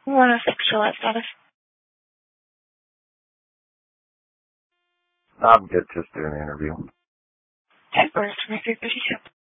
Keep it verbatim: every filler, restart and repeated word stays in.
one oh six Gillette status. I'm good, just doing an interview. Okay, where's twenty-three fifty-two?